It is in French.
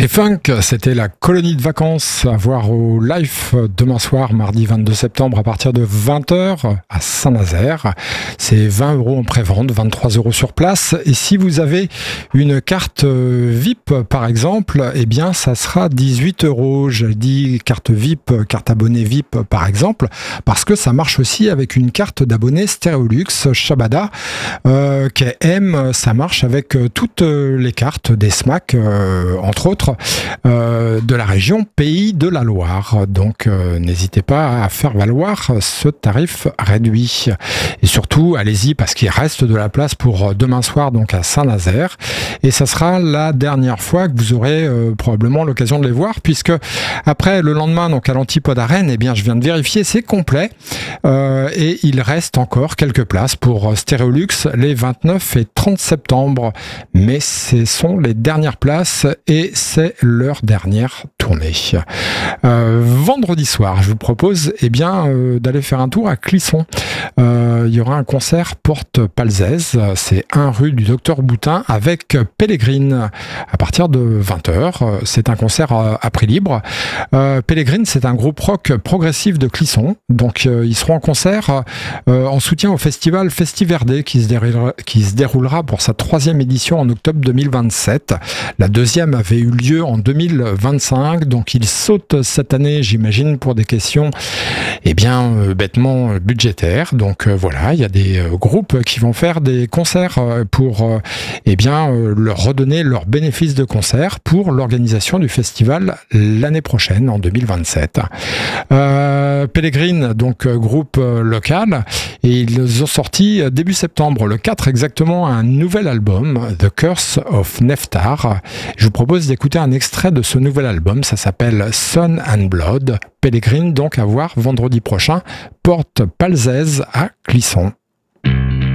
Et Funk, c'était la colonie de vacances à voir au Life demain soir, mardi 22 septembre à partir de 20h à Saint-Nazaire. C'est 20 € en prévente, 23 € sur place. Et si vous avez une carte VIP par exemple, eh bien ça sera 18 €. Je dis carte VIP, carte abonné VIP par exemple, parce que ça marche aussi avec une carte d'abonné Stereolux Shabada KM. Ça marche avec toutes les cartes des SMAC, entre autres. De la région Pays de la Loire. Donc n'hésitez pas à faire valoir ce tarif réduit. Et surtout, allez-y parce qu'il reste de la place pour demain soir donc à Saint-Nazaire. Et ça sera la dernière fois que vous aurez probablement l'occasion de les voir, puisque après le lendemain donc à l'Antipode à Rennes, eh bien je viens de vérifier, c'est complet. Et il reste encore quelques places pour Stereolux les 29 et 30 septembre. Mais ce sont les dernières places et c'est leur dernière tournée. Vendredi soir, je vous propose d'aller faire un tour à Clisson. Il y aura un concert Porte Palzès, c'est 1 rue du Docteur Boutin avec Pellegrine à partir de 20h. C'est un concert à prix libre. Pellegrine, c'est un groupe rock progressif de Clisson. Donc ils seront en concert en soutien au festival Festiverdé qui se déroulera pour sa 3e édition en octobre 2027. La 2e avait eu lieu en 2025, donc il saute cette année, j'imagine, pour des questions bêtement budgétaires. Donc voilà, il y a des groupes qui vont faire des concerts pour leur redonner leur bénéfice de concert pour l'organisation du festival l'année prochaine, en 2027. Pellegrine, donc groupe local, et ils ont sorti début septembre, le 4 exactement, un nouvel album, The Curse of Neftar. Je vous propose d'écouter un extrait de ce nouvel album, ça s'appelle Sun and Blood. Pellegrine donc à voir vendredi prochain, Porte Palzès à Clisson.